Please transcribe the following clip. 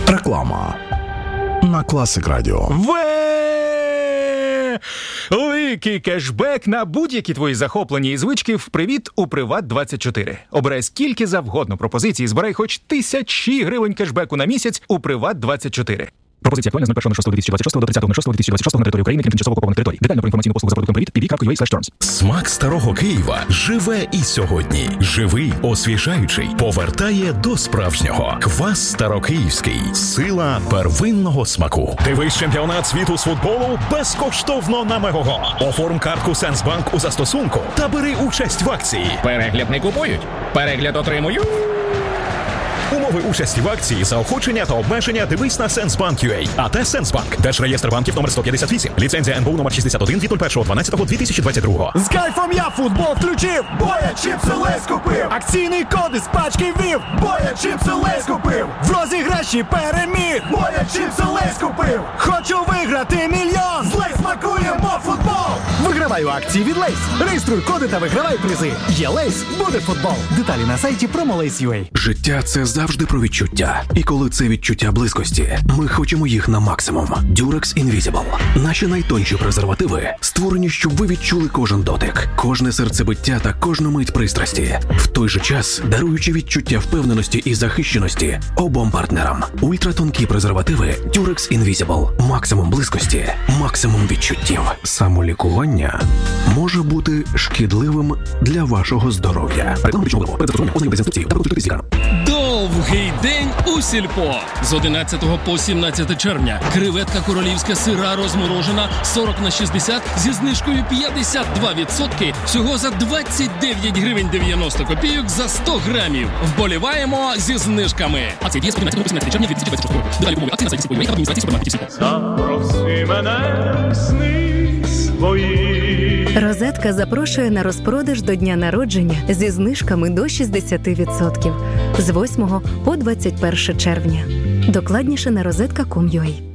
Реклама на Класик Радіо. Великий кешбек на будь-які твої захоплені і звички в «Привіт» у «Приват24». Обирай скільки завгодно пропозицій, збирай хоч 1000 гривень кешбеку на місяць у «Приват24». Пропозиція актуальна з 01.06.2026 до 30.06.2026 на території України, крім тимчасово окупованих територій. Детально про інформаційну послугу за продуктом «Привіт» pv.ua/terms. Смак старого Києва живе і сьогодні. Живий, освіжаючий, повертає до справжнього. Квас Старокиївський. Сила первинного смаку. Дивись чемпіонат світу з футболу безкоштовно на Мегого. Оформ картку Сенсбанк у застосунку та бери участь в акції. Перегляд не купують, перегляд отримую. Умови участі в акції, заохочення та обмеження дивись на Sensbank.ua. АТ Сенсбанк. Держреєстр банків номер 158. Ліцензія НБУ номер 61 від 01.12.2022. З кайфом я футбол включив. Боя чіпси Лейс купив. Акційний код із пачки ввів. Боя чіпси Лейс купив. В розіграші переміг. Боя чіпси Лейс купив. Хочу виграти мільйон. З Лейс смакуємо футбол. Вигравай у акції від Лейс. Реєструй коди та вигравай призи. Є Лейс, буде футбол. Деталі на сайті promo.lace.ua. Життя – це завжди про відчуття. І коли це відчуття близькості, ми хочемо їх на максимум. Durex Invisible. Наші найтонші презервативи створені, щоб ви відчули кожен дотик, кожне серцебиття та кожну мить пристрасті. В той же час, даруючи відчуття впевненості і захищеності обом партнерам. Ультратонкі презервативи Durex Invisible. Максимум близькості, максимум відчуттів. Самолікування може бути шкідливим для вашого здоров'я. Реклама пічного перед застосуванням ознайомтесь з інструкцією та проконсультуйтесь з лікарем. Довгий день у Сільпо. З 11 по 17 червня. Креветка королівська сира розморожена 40/60 зі знижкою 52%. Всього за 29 гривень 90 копійок за 100 грамів. Вболіваємо зі знижками. Акція діє з 11 по 17 червня 2026 року. Деталі умови акції на сайті Сільпо.ua та в адміністрації супермаркетів Сільпо. Запроси мене в сни свої. Розетка запрошує на розпродаж до дня народження зі знижками до 60% з 8 по 21 червня. Докладніше на rozetka.com.ua.